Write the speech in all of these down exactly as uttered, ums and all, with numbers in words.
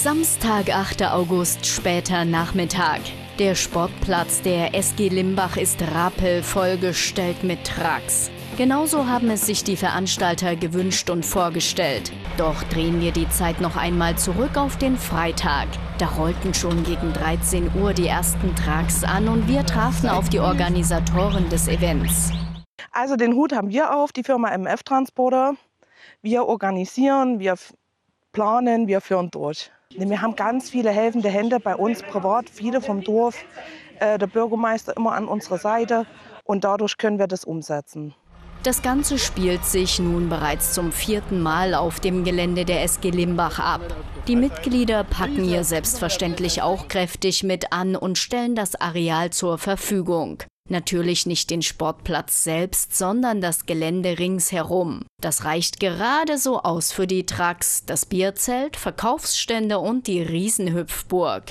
Samstag, achter August, später Nachmittag. Der Sportplatz der S G Limbach ist rappelvoll gestellt mit Trucks. Genauso haben es sich die Veranstalter gewünscht und vorgestellt. Doch drehen wir die Zeit noch einmal zurück auf den Freitag. Da rollten schon gegen dreizehn Uhr die ersten Trucks an und wir trafen auf die Organisatoren des Events. Also den Hut haben wir auf, die Firma M F Transporter. Wir organisieren, wir planen, wir führen durch. Wir haben ganz viele helfende Hände bei uns privat, viele vom Dorf, äh, der Bürgermeister immer an unserer Seite und dadurch können wir das umsetzen. Das Ganze spielt sich nun bereits zum vierten Mal auf dem Gelände der S G Limbach ab. Die Mitglieder packen hier selbstverständlich auch kräftig mit an und stellen das Areal zur Verfügung. Natürlich nicht den Sportplatz selbst, sondern das Gelände ringsherum. Das reicht gerade so aus für die Trucks, das Bierzelt, Verkaufsstände und die Riesenhüpfburg.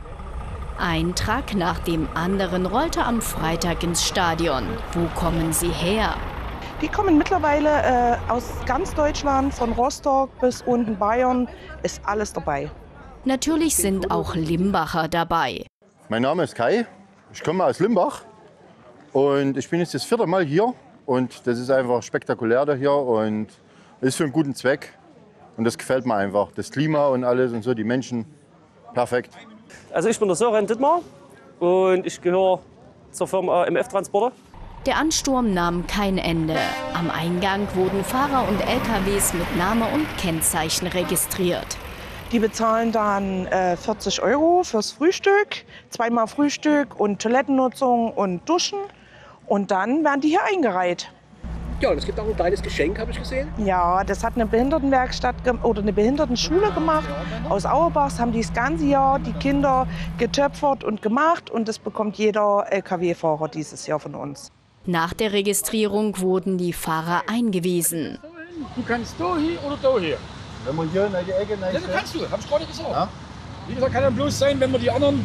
Ein Truck nach dem anderen rollte am Freitag ins Stadion. Wo kommen sie her? Die kommen mittlerweile äh, aus ganz Deutschland, von Rostock bis unten Bayern, ist alles dabei. Natürlich sind auch Limbacher dabei. Mein Name ist Kai, ich komme aus Limbach und ich bin jetzt das vierte Mal hier und das ist einfach spektakulär da hier und ist für einen guten Zweck und das gefällt mir einfach. Das Klima und alles und so, die Menschen, perfekt. Also ich bin der Sören Dittmar und ich gehöre zur Firma M F Transporter. Der Ansturm nahm kein Ende. Am Eingang wurden Fahrer und L K Ws mit Name und Kennzeichen registriert. Die bezahlen dann äh, vierzig Euro fürs Frühstück, zweimal Frühstück und Toilettennutzung und Duschen. Und dann werden die hier eingereiht. Ja, und es gibt auch ein kleines Geschenk, habe ich gesehen. Ja, das hat eine Behindertenwerkstatt oder eine Behindertenschule gemacht. Aus Auerbachs haben die das ganze Jahr die Kinder getöpfert und gemacht. Und das bekommt jeder L K W-Fahrer dieses Jahr von uns. Nach der Registrierung wurden die Fahrer eingewiesen. Du kannst da hier oder da hier. Wenn man hier in die Ecke Ja, du kannst du, hab ich gerade gesagt. Ja? Wie gesagt, kann dann bloß sein, wenn wir die anderen...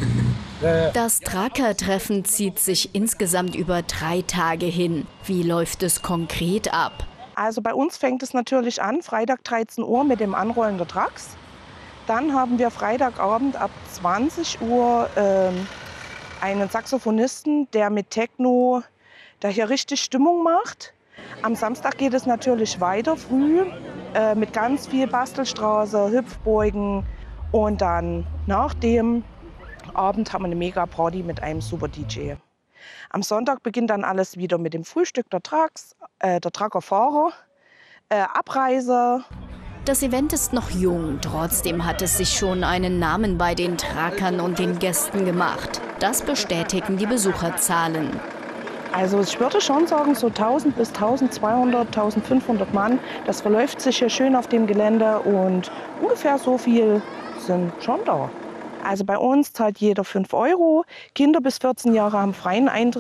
Das Tracker-Treffen zieht sich insgesamt über drei Tage hin. Wie läuft es konkret ab? Also bei uns fängt es natürlich an, Freitag dreizehn Uhr mit dem Anrollen der Trucks. Dann haben wir Freitagabend ab zwanzig Uhr ähm, einen Saxophonisten, der mit Techno, der hier richtig Stimmung macht. Am Samstag geht es natürlich weiter früh äh, mit ganz viel Bastelstraße, Hüpfburgen und dann nach dem Abend haben wir eine Mega-Party mit einem super D J. Am Sonntag beginnt dann alles wieder mit dem Frühstück der Trucks, äh, der Truckerfahrer, äh, Abreise. Das Event ist noch jung, trotzdem hat es sich schon einen Namen bei den Truckern und den Gästen gemacht. Das bestätigen die Besucherzahlen. Also ich würde schon sagen, so tausend bis tausendzweihundert, tausendfünfhundert Mann. Das verläuft sich hier schön auf dem Gelände und ungefähr so viel sind schon da. Also bei uns zahlt jeder fünf Euro. Kinder bis vierzehn Jahre haben freien Eintritt.